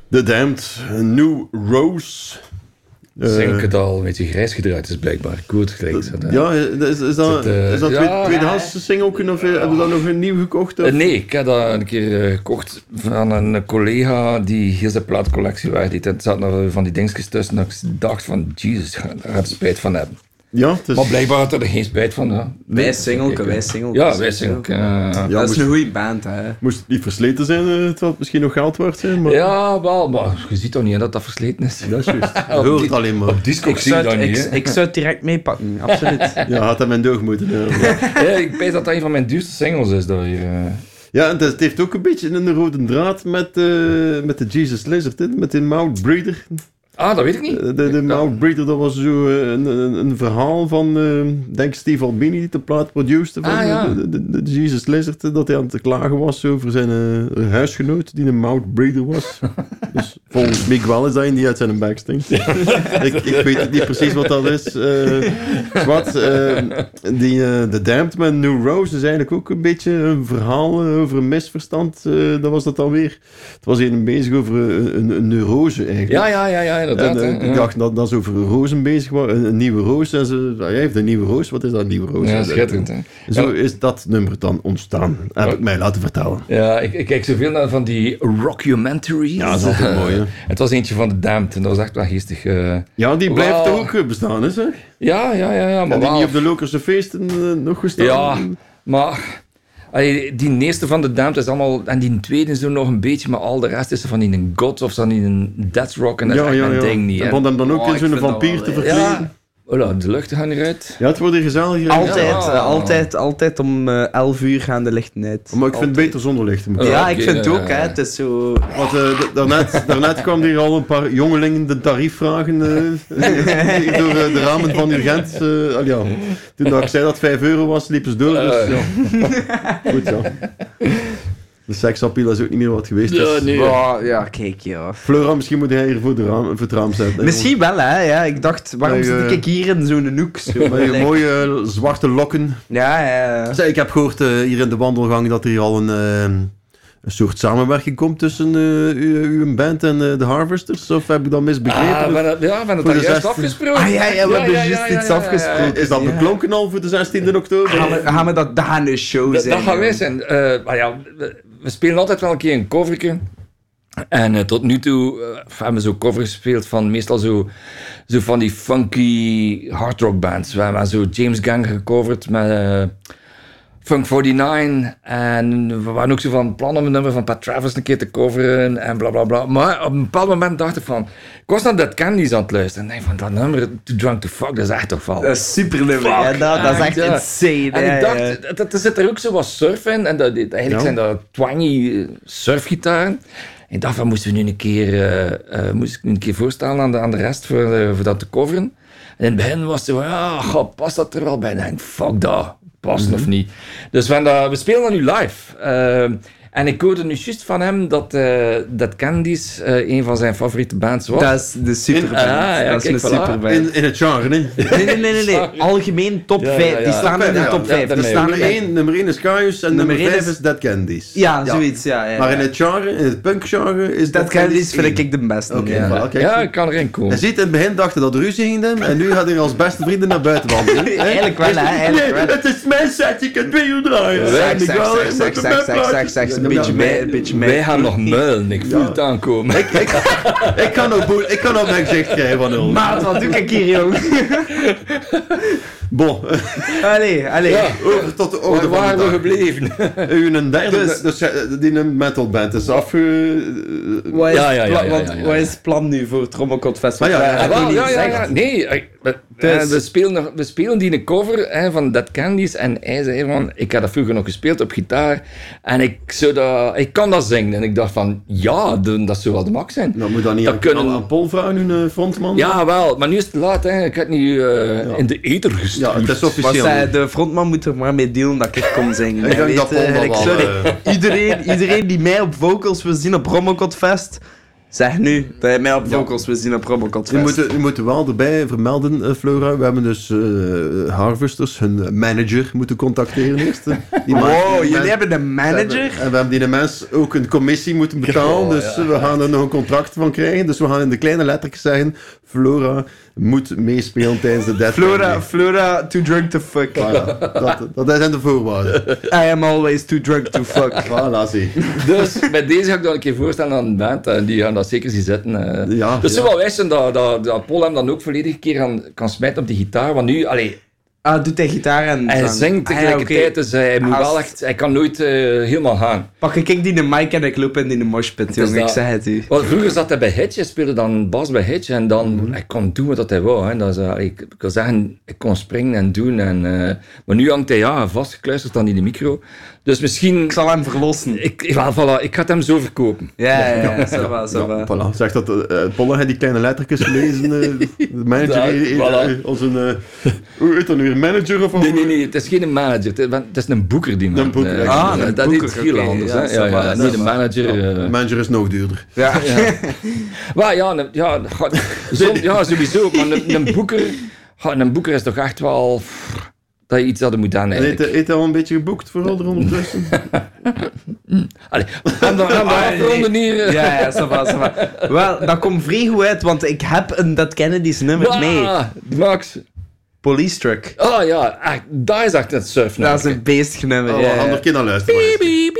The Damned, New Rose. Zink het al een beetje grijs gedraaid is blijkbaar. Goed gelijk. Ja, is dat tweedehands single of hebben we dat nog een nieuw gekocht? Of? Nee, ik heb dat een keer gekocht van een collega die heel zijn plaatcollectie wegdeed. Er zaten nog van die dingetjes tussen dat ik dacht van, Jesus, daar gaat spijt van hebben. Ja, maar blijkbaar had er geen spijt van. Ja. Wij singelke. Ja, wij singelke. Dat is een goede band, hè. Moest het niet versleten zijn, terwijl het misschien nog geld waard zijn? Maar... Ja, wel, maar je ziet toch niet dat dat versleten is? Dat is juist. Je hoort het alleen maar. Op Discogs zie je dat niet, ik zou het direct meepakken, absoluut. Ja, had hij mijn deug moeten. Ja, ik weet dat dat een van mijn duurste singles is. Dat hier, Ja, en het heeft ook een beetje een rode draad met de Jesus Lizard, hè? Met de Mouth Breeder. Ah, dat weet ik niet. De Mouth Breeder, dat was zo een verhaal van, denk Steve Albini, die de plaat produceerde van de Jesus Lizard, dat hij aan het klagen was over zijn huisgenoot, die een Mouth Breeder was. Dus volgens Mick Wallace dat hij niet uit zijn bek stinkt. ik weet niet precies wat dat is. The Damned met New Rose is eigenlijk ook een beetje een verhaal over een misverstand. Dat was dat dan weer. Het was een bezig over een neurose eigenlijk. Ja, inderdaad. Ik dacht dat ze over rozen bezig waren. Een nieuwe roos. En hij heeft een nieuwe roos. Wat is dat, een nieuwe roos? Ja, schitterend. Hè? Zo is dat nummer dan ontstaan. Heb ik mij laten vertellen. Ja, ik kijk zoveel naar van die rockumentaries. Ja, dat is altijd mooi, hè? Het was eentje van The Damned en dat was echt wel geestig. Ja, die blijft toch ook bestaan, hè? Ja. Maar en die niet op de Lokerse feesten nog gestaan? Ja, maar... die eerste van The Damned is allemaal... En die tweede is er nog een beetje, maar al de rest is er van die God of van die een Death Rock en dat is echt mijn ding niet. En vond hem dan ook in zo'n vampier te verkleden? Ja. Voilà, de luchten gaan eruit. Ja, het wordt hier gezellig. Altijd om 11 uur gaan de lichten uit. Maar ik vind het beter zonder lichten. Ik vind het ook, hè. Het is zo... Want daarnet kwam hier al een paar jongelingen de tarief vragen door de ramen van Urgent. Toen ik zei dat €5 was, liepen ze door. Dus, goed, ja. De seksappeal is ook niet meer wat geweest. Ja, nee. Kijk, ja. Flora, misschien moet hij hier voor het raam zetten. Misschien wel, hè. Ja, ik dacht, waarom zit ik hier in zo'n hoek? Zo, met je mooie zwarte lokken. Ja. Ik heb gehoord hier in de wandelgang dat er hier al een soort samenwerking komt tussen uw band en de Harvesters. Of heb ik dat misbegrepen? We hebben het daar juist afgesproken. We hebben juist iets afgesproken. Is dat beklonken al voor de 16e oktober? Gaan we dat daar een show zijn? Dat gaan wij zijn. We spelen altijd wel een keer een coverje. En tot nu toe hebben we zo covers gespeeld van meestal zo van die funky hardrock bands. We hebben zo James Gang gecoverd met Funk 49. En we waren ook zo van plan om een nummer van Pat Travers een keer te coveren en bla bla bla. Maar op een bepaald moment dacht ik van... Ik was naar Dead Candies aan het luisteren. En ik dacht van, dat nummer, Too Drunk to Fuck, dat is echt toch wel... Dat is super nummer, hè? Dat is echt insane. En ik dacht, er zit er ook zo wat surf in. En eigenlijk zijn dat twangy surfgitaren. Ik dacht van, moesten we nu een keer voorstellen aan de rest voor dat te coveren. En in het begin was het zo, past dat er wel bij? En ik denk, fuck dat, past of niet. Dus we spelen dat nu live. En ik hoorde nu juist van hem dat Candies een van zijn favoriete bands was. Dat is de superband. Dat is een superband. In het genre, nee? Nee. Algemeen top 5. Die staan in de top 5. Nummer 1 is Caius en nummer 5 is Dead Candies. Ja, zoiets, ja. Maar in het genre, in het punkgenre, is Dead Candies vind ik de beste. Ik kan erin komen. Je ziet, in het begin dachten dat ruzie ging hebben en nu gaat hij als beste vrienden naar buiten wandelen. Eigenlijk wel, hè. Het is mijn set, ik kan 2 uur draaien. Zeg. Een beetje mee. Wij gaan nog muilen, ik voel het aankomen. Ik kan nog mijn gezicht krijgen van nul. Maat, wat doe ik hier, jong? Bon. Allee. Ja, over tot de orde waar waren we gebleven? Een derde, dus die metalband is af. Wat is het plan nu voor het Trommelkot Festival? Nee, we spelen die een cover van Dead Candies en hij zei van, ik had dat vroeger nog gespeeld op gitaar en ik kan dat zingen. En ik dacht van, dat zou wel de max zijn. Nou, moet dat niet aan Paul vragen, hun frontman? Ja, wel, maar nu is het te laat. Hè. Ik heb het nu in de ether gestuurd. Ja, het is officieel. De frontman moet er maar mee dealen dat ik kom zingen. Ik denk dat Paul dat wel... Iedereen die mij op vocals wil zien op Rommelkot Fest, Zeg nu, dat je mij op vocals wil zien op Robocot Fest. Je moet wel erbij vermelden, Flora. We hebben dus Harvesters, hun manager, moeten contacteren eerst. Jullie hebben een manager? En we hebben die mens ook een commissie moeten betalen. Dus we gaan er nog een contract van krijgen. Dus we gaan in de kleine lettertjes zeggen... Flora moet meespelen tijdens de deadline. Flora, too drunk to fuck. Voilà, dat zijn de voorwaarden. I am always too drunk to fuck. Voilà, zie. Dus bij deze ga ik dan een keer voorstellen aan de band. En die gaan dat zeker zien zitten. Dus zo wel wijs dat Paul hem dan ook volledig een keer kan smijten op die gitaar. Want nu, doet hij gitaar en... Hij zingt tegelijkertijd, dus hij moet wel echt... Hij kan nooit helemaal gaan. Pak ik die mic en ik loop in die moshpit, jongen. Ik zeg het u. Want vroeger zat hij bij Hitch, hij speelde dan bas bij Hitch en dan... Hij kon doen wat hij wou. Hè. Dat is, ik wil zeggen, ik kon springen en doen. En, maar nu hangt hij vastgekluisterd aan die micro. Dus misschien... Ik zal hem verlossen. Ik ga het hem zo verkopen. Ja, zo va. Voilà. Zeg dat Polle had die kleine lettertjes gelezen. De manager als een... Hoe heet dat nu? Een manager of... Nee, het is geen manager. Het is een boeker die man. Dat is heel anders. Ja, niet een manager. Een manager is nog duurder. Ja. Maar sowieso. Maar een boeker is toch echt wel... Dat je iets hadden moet aan eigenlijk. Heeft hij al een beetje geboekt voor al ondertussen? Allee, gaan we afronden hier. Ja, ça va. Wel, dat komt vrij goed uit, want ik heb een Dead Kennedys nummer mee. Max. Police Truck. Oh ja, dat is echt het surfnummer. Dat is een beestje nummer. Ander keer naar luisteren.